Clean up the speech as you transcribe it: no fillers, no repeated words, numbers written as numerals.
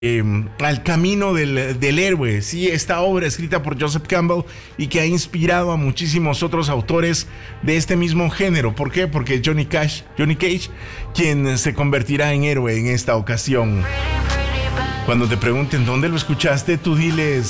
al camino del héroe. Sí, esta obra escrita por Joseph Campbell y que ha inspirado a muchísimos otros autores de este mismo género. ¿Por qué? Porque Johnny Cage, quien se convertirá en héroe en esta ocasión. Cuando te pregunten dónde lo escuchaste, tú diles